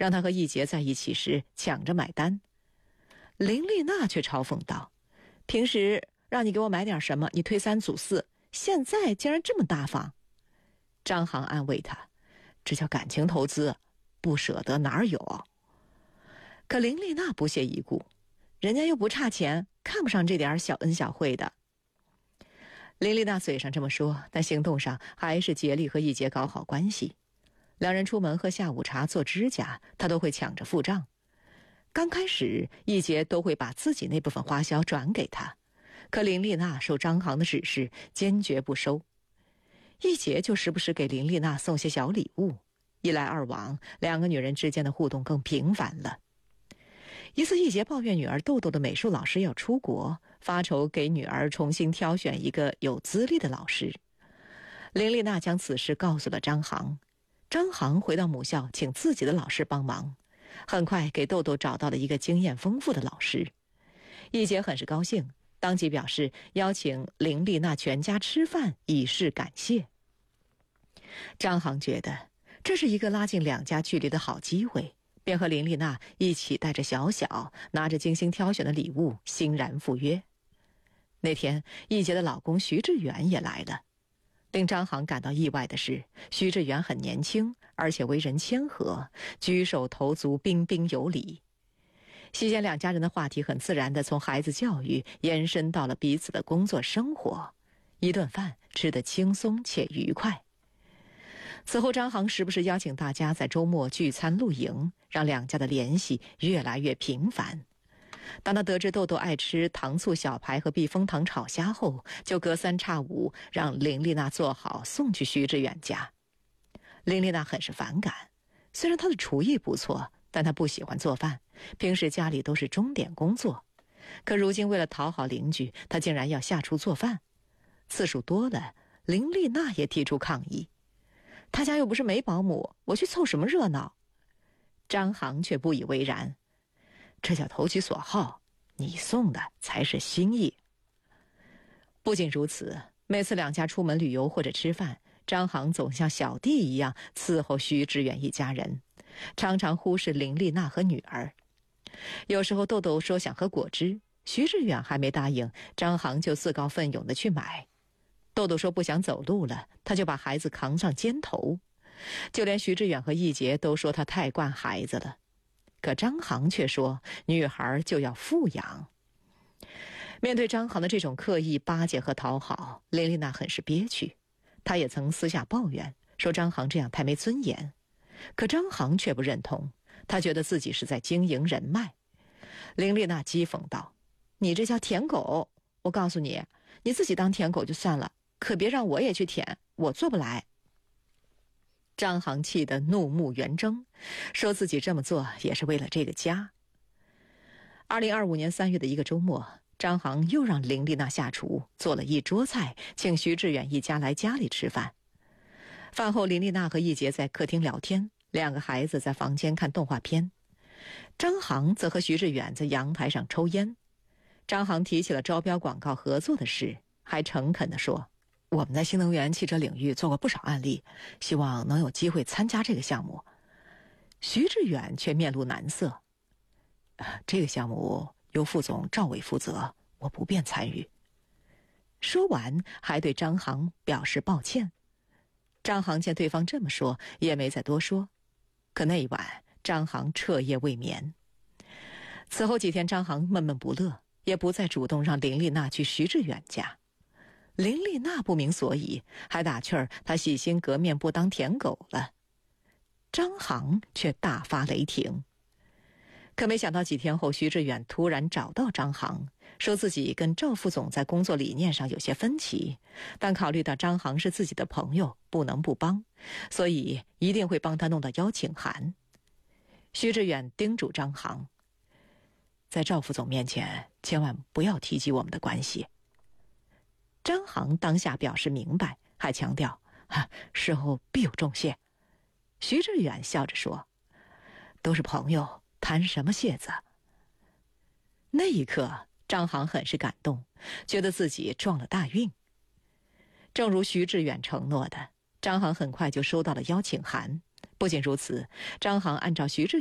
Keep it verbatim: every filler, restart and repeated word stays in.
让他和易杰在一起时抢着买单。林丽娜却嘲讽道：平时让你给我买点什么，你推三阻四，现在竟然这么大方。张航安慰他：这叫感情投资，不舍得哪儿有。可林丽娜不屑一顾，人家又不差钱，看不上这点小恩小惠的。林丽娜嘴上这么说，但行动上还是竭力和易杰搞好关系。两人出门喝下午茶、做指甲，她都会抢着付账。刚开始，易杰都会把自己那部分花销转给他，可林丽娜受张航的指示，坚决不收。易杰就时不时给林丽娜送些小礼物，一来二往，两个女人之间的互动更频繁了。一次，易杰抱怨女儿豆豆的美术老师要出国，发愁给女儿重新挑选一个有资历的老师。林丽娜将此事告诉了张航，张航回到母校请自己的老师帮忙，很快给豆豆找到了一个经验丰富的老师。易杰很是高兴，当即表示邀请林丽娜全家吃饭以示感谢。张航觉得这是一个拉近两家距离的好机会，便和林丽娜一起带着小小，拿着精心挑选的礼物，欣然赴约。那天，易杰的老公徐志远也来了。令张航感到意外的是，徐志远很年轻，而且为人谦和，举手投足彬彬有礼。席间两家人的话题很自然地从孩子教育延伸到了彼此的工作生活，一顿饭吃得轻松且愉快。此后，张航时不时邀请大家在周末聚餐露营，让两家的联系越来越频繁。当他得知豆豆爱吃糖醋小排和避风塘炒虾后，就隔三差五让林丽娜做好送去徐志远家。林丽娜很是反感，虽然她的厨艺不错，但她不喜欢做饭，平时家里都是钟点工作。可如今为了讨好邻居，她竟然要下厨做饭，次数多了，林丽娜也提出抗议。他家又不是没保姆，我去凑什么热闹？张航却不以为然，这叫投其所好，你送的才是心意。不仅如此，每次两家出门旅游或者吃饭，张航总像小弟一样伺候徐志远一家人，常常忽视林丽娜和女儿。有时候豆豆说想喝果汁，徐志远还没答应，张航就自告奋勇地去买。豆豆说不想走路了，他就把孩子扛上肩头。就连徐志远和易杰都说他太惯孩子了，可张航却说女孩就要富养。面对张航的这种刻意巴结和讨好，林丽娜很是憋屈。她也曾私下抱怨，说张航这样太没尊严。可张航却不认同，他觉得自己是在经营人脉。林丽娜讥讽道：你这叫舔狗，我告诉你，你自己当舔狗就算了，可别让我也去舔，我做不来。张航气得怒目圆睁，说自己这么做也是为了这个家。二零二五年三月的一个周末，张航又让林丽娜下厨，做了一桌菜，请徐志远一家来家里吃饭。饭后，林丽娜和易杰在客厅聊天，两个孩子在房间看动画片，张航则和徐志远在阳台上抽烟。张航提起了招标广告合作的事，还诚恳地说：我们在新能源汽车领域做过不少案例，希望能有机会参加这个项目。徐志远却面露难色：这个项目由副总赵伟负责，我不便参与。说完，还对张航表示抱歉。张航见对方这么说，也没再多说。可那一晚，张航彻夜未眠。此后几天，张航闷闷不乐，也不再主动让林丽娜去徐志远家。林丽娜不明所以，还打趣儿他洗心革面不当舔狗了。张航却大发雷霆。可没想到几天后，徐志远突然找到张航，说自己跟赵副总在工作理念上有些分歧，但考虑到张航是自己的朋友，不能不帮，所以一定会帮他弄到邀请函。徐志远叮嘱张航，在赵副总面前千万不要提及我们的关系。张航当下表示明白，还强调啊，事后必有重谢。徐志远笑着说，都是朋友，谈什么谢字？那一刻，张航很是感动，觉得自己撞了大运。正如徐志远承诺的，张航很快就收到了邀请函。不仅如此，张航按照徐志